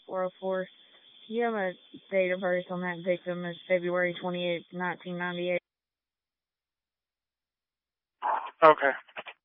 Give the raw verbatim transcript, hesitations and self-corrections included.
four oh four. Do you have a date of birth on that victim? It's February twenty-eighth, nineteen ninety-eight. Okay.